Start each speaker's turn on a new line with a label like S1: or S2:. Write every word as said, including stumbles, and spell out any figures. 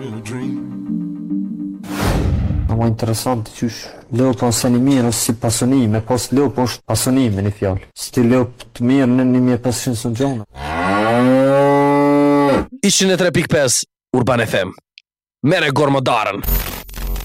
S1: Ma interessant, qysh leo po se një mirë si pasonime, pas leo po është pasonime një fjallë. Si ti leo të mirë në një mje pesëqind së gjona.
S2: njëzet e tre pikë pesë Urban F M. Mere gormodarën.